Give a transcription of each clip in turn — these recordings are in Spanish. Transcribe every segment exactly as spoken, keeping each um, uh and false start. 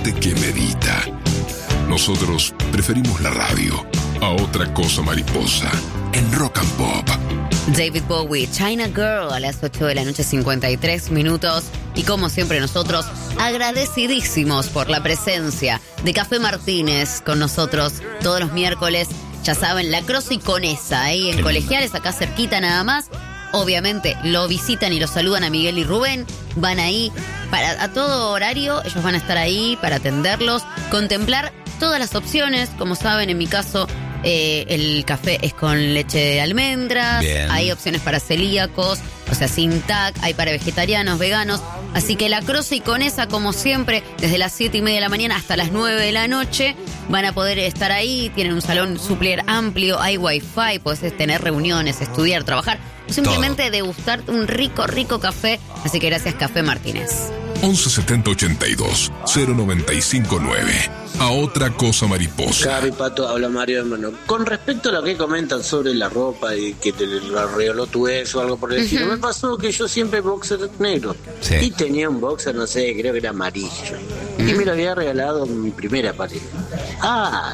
gente que medita. Nosotros preferimos la radio a otra cosa mariposa en Rock and Pop. David Bowie, China Girl, a las ocho de la noche, cincuenta y tres minutos. Y como siempre nosotros, agradecidísimos por la presencia de Café Martínez con nosotros todos los miércoles. Ya saben, La Croce y Conesa, ahí en Colegiales, acá cerquita nada más. Obviamente lo visitan y lo saludan a Miguel y Rubén. Van ahí para a todo horario, ellos van a estar ahí para atenderlos, contemplar todas las opciones. Como saben, en mi caso, eh, el café es con leche de almendras. Bien. Hay opciones para celíacos, o sea, sin T A C, hay para vegetarianos, veganos. Así que La Croce y Conesa, como siempre, desde las siete y media de la mañana hasta las nueve de la noche, van a poder estar ahí. Tienen un salón súper amplio, hay wifi, podés tener reuniones, estudiar, trabajar, o simplemente todo. Degustar un rico, rico café. Así que gracias, Café Martínez. once setenta ochenta y dos cero noventa y cinco nueve. A otra cosa mariposa. Cari Pato, habla Mario hermano. Con respecto a lo que comentan sobre la ropa y que te la regaló tu ex o algo por el estilo, uh-huh. me pasó que yo siempre boxer negro. Sí. Y tenía un boxer, no sé, creo que era amarillo. Uh-huh. Y me lo había regalado mi primera pareja. Ah,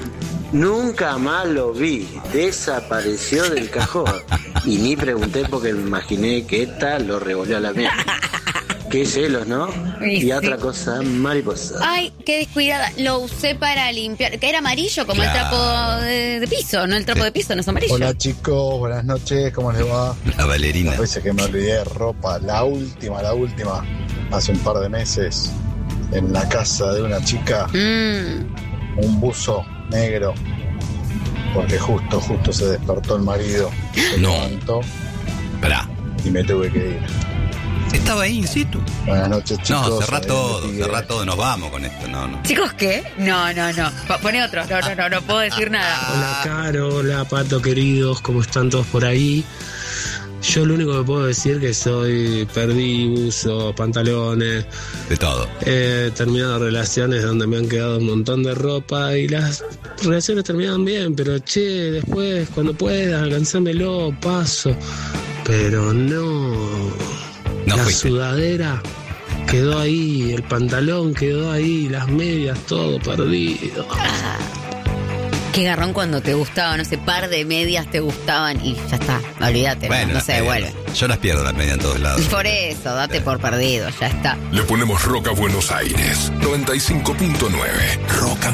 nunca más lo vi. Desapareció del cajón. Y ni pregunté porque me imaginé que esta lo revolvió a la mía. Qué celos, ¿no? Y, y otra sí. cosa, mariposa. Ay, qué descuidada. Lo usé para limpiar. Que era amarillo, como claro. el trapo de, de piso, ¿no? El trapo sí. de piso no es amarillo. Hola, chicos. Buenas noches. ¿Cómo les va? La Valerina. Las veces que me olvidé de ropa. La última, la última. Hace un par de meses. En la casa de una chica. Mm. Un buzo negro. Porque justo, justo se despertó el marido. Se no. levantó. Esperá. Y me tuve que ir. Estaba ahí in situ. Buenas noches, chicos. No, cerrá todo, cerrá todo, nos vamos con esto, no, no. ¿Chicos qué? No, no, no. Pone otro, no, no, no, no puedo decir nada. Hola, Caro, hola, Pato, queridos, ¿cómo están todos por ahí? Yo lo único que puedo decir es que soy, perdí buzo, pantalones. De todo. He terminado relaciones donde me han quedado un montón de ropa y las relaciones terminaban bien, pero che, después, cuando puedas, alcanzámelo, paso. Pero no... No la fuiste. Sudadera quedó ahí, el pantalón quedó ahí, las medias, todo perdido. Ah, qué garrón cuando te gustaba, no sé, par de medias te gustaban y ya está, olvídate, bueno, no, no se devuelve. Yo las pierdo las medias en todos lados. Y por eso, date por perdido, ya está. Le ponemos rock a Buenos Aires, noventa y cinco punto nueve. Rock and